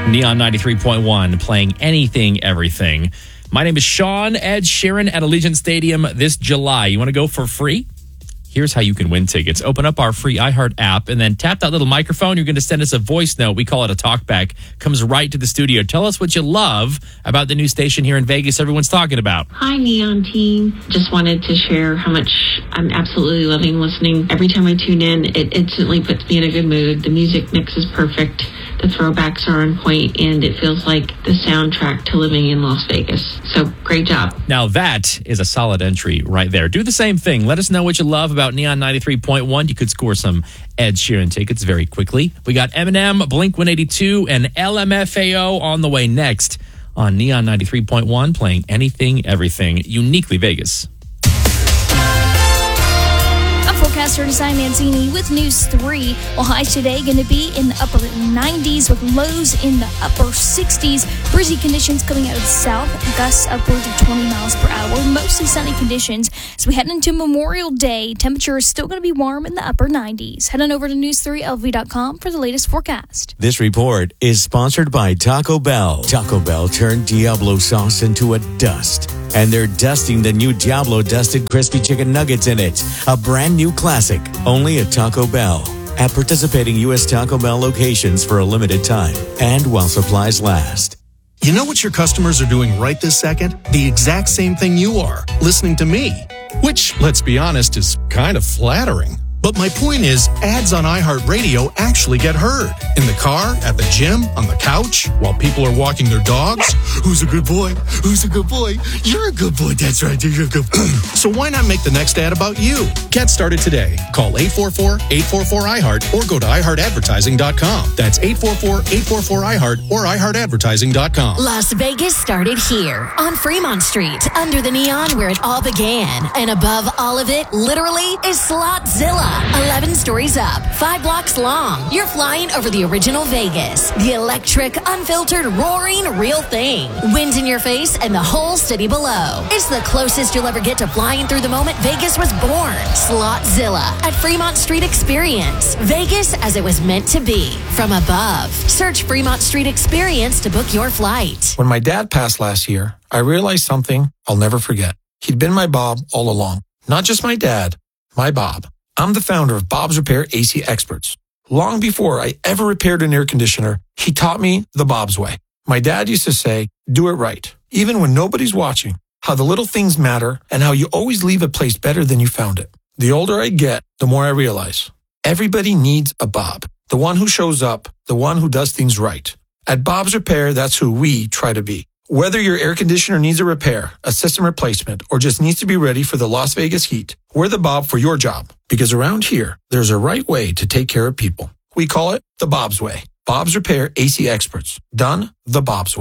Neon 93.1, playing anything, everything. My name is Sean. Ed Sheeran at Allegiant Stadium this July. You want to go for free? Here's how you can win tickets. Open up our free iHeart app and then tap that little microphone. You're going to send us a voice note. We call it a talkback. Comes right to the studio. Tell us what you love about the new station here in Vegas everyone's talking about. Hi, Neon team. Just wanted to share how much I'm absolutely loving listening. Every time I tune in, it instantly puts me in a good mood. The music mix is perfect. The throwbacks are on point, and it feels like the soundtrack to living in Las Vegas. So, great job. Now that is a solid entry right there. Do the same thing. Let us know what you love about Neon 93.1. You could score some Ed Sheeran tickets very quickly. We got Eminem, Blink-182, and LMFAO on the way next on Neon 93.1, playing anything, everything, uniquely Vegas. Forecaster Design Mancini with News 3. Well, highs today going to be in the upper 90s with lows in the upper 60s. Breezy conditions coming out of the south, gusts upwards of 20 miles per hour. Mostly sunny conditions. As we head into Memorial Day, temperature is still going to be warm in the upper 90s. Head on over to news3lv.com for the latest forecast. This report is sponsored by Taco Bell. Taco Bell turned Diablo sauce into a dust, and they're dusting the new Diablo dusted crispy chicken nuggets in it. A brand new classic, only at Taco Bell. At participating U.S. Taco Bell locations for a limited time and while supplies last. You know what your customers are doing right this second? The exact same thing you are, listening to me. Which, let's be honest, is kind of flattering. But my point is, ads on iHeartRadio actually get heard. In the car, at the gym, on the couch, while people are walking their dogs. Who's a good boy? Who's a good boy? You're a good boy. That's right. You're a good boy. So why not make the next ad about you? Get started today. Call 844-844-iHeart or go to iHeartAdvertising.com. That's 844-844-iHeart or iHeartAdvertising.com. Las Vegas started here on Fremont Street, under the neon where it all began. And above all of it, literally, is Slotzilla. 11 stories up, 5 blocks long. You're flying over the original Vegas. The electric, unfiltered, roaring, real thing. Wind in your face and the whole city below. It's the closest you'll ever get to flying through the moment Vegas was born. Slotzilla at Fremont Street Experience. Vegas as it was meant to be. From above. Search Fremont Street Experience to book your flight. When my dad passed last year, I realized something I'll never forget. He'd been my Bob all along. Not just my dad, my Bob. I'm the founder of Bob's Repair AC Experts. Long before I ever repaired an air conditioner, he taught me the Bob's way. My dad used to say, do it right, even when nobody's watching, how the little things matter and how you always leave a place better than you found it. The older I get, the more I realize everybody needs a Bob, the one who shows up, the one who does things right. At Bob's Repair, that's who we try to be. Whether your air conditioner needs a repair, a system replacement, or just needs to be ready for the Las Vegas heat, we're the Bob for your job. Because around here, there's a right way to take care of people. We call it the Bob's way. Bob's Repair AC Experts. Done the Bob's way.